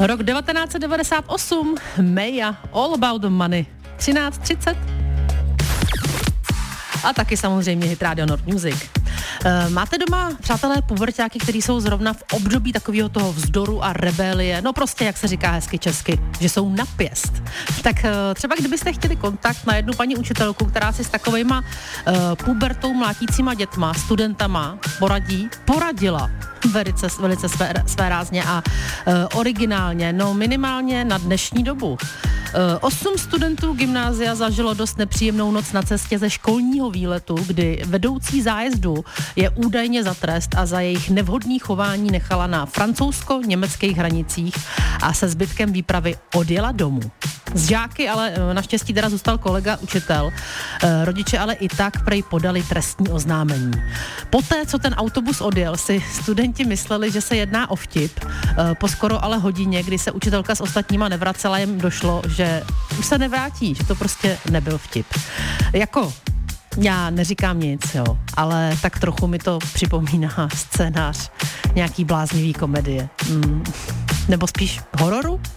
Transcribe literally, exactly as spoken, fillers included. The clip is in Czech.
Rok devatenáct set devadesát osm, Maya, All About the Money, třináct třicet. A taky samozřejmě hit Radio Nord Music. E, máte doma, přátelé, puberťáky, kteří jsou zrovna v období takového toho vzdoru a rebelie, no prostě, jak se říká hezky česky, že jsou na pěst. Tak e, třeba kdybyste chtěli kontakt na jednu paní učitelku, která si s takovejma e, pubertou mlátícíma dětma, studentama poradí, poradila velice, velice své, své rázně a e, originálně, no minimálně na dnešní dobu. E, osm studentů gymnázia zažilo dost nepříjemnou noc na cestě ze školního výletu, kdy vedoucí zájezdu je údajně za trest a za jejich nevhodné chování nechala na francouzsko-německých hranicích a se zbytkem výpravy odjela domů. Z žáky ale naštěstí teda zůstal kolega učitel. E, rodiče ale i tak prej podali trestní oznámení. Poté, co ten autobus odjel, si studenti mysleli, že se jedná o vtip. E, po skoro ale hodině, kdy se učitelka s ostatníma nevracela, jim došlo, že už se nevrátí, že to prostě nebyl vtip. Jako já neříkám nic, jo, ale tak trochu mi to připomíná scénář nějaký bláznivý komedie. Mm. Nebo spíš hororu?